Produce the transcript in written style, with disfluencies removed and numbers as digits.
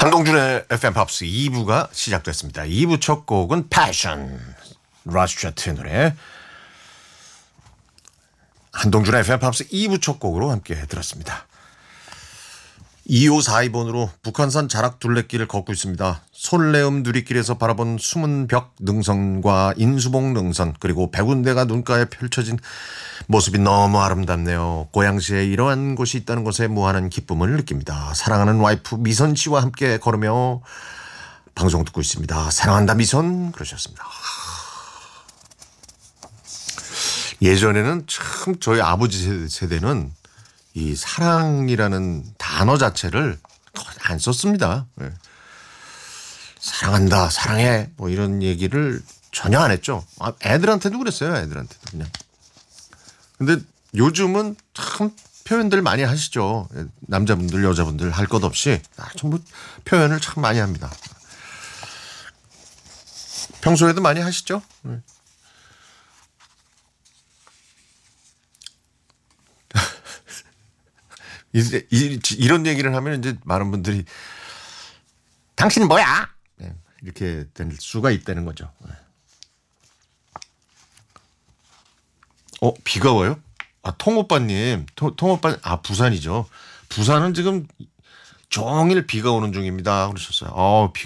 한동준의 FM 팝스 2부가 시작됐습니다. 2부 첫 곡은 패션, 라스트의 노래. 한동준의 FM 팝스 2부 첫 곡으로 함께 들었습니다. 2542번으로 북한산 자락 둘레길을 걷고 있습니다. 솔레음 누리길에서 바라본 숨은 벽 능선과 인수봉 능선 그리고 백운대가 눈가에 펼쳐진 모습이 너무 아름답네요. 고양시에 이러한 곳이 있다는 것에 무한한 기쁨을 느낍니다. 사랑하는 와이프 미선 씨와 함께 걸으며 방송 듣고 있습니다. 사랑한다 미선 그러셨습니다. 예전에는 참 저희 아버지 세대는 이 사랑이라는 단어 자체를 안 썼습니다. 네. 사랑한다, 사랑해 뭐 이런 얘기를 전혀 안 했죠. 애들한테도 그랬어요. 애들한테도 그냥. 근데 요즘은 참 표현들 많이 하시죠. 남자분들 여자분들 할 것 없이 전부 표현을 참 많이 합니다. 평소에도 많이 하시죠. 네. 이런 얘기를 하면 이제 많은 분들이 당신은 뭐야? 이렇게 될 수가 있다는 거죠. 비가 와요? 통오빠님, 통오빠, 부산이죠. 부산은 지금 종일 비가 오는 중입니다. 그러셨어요.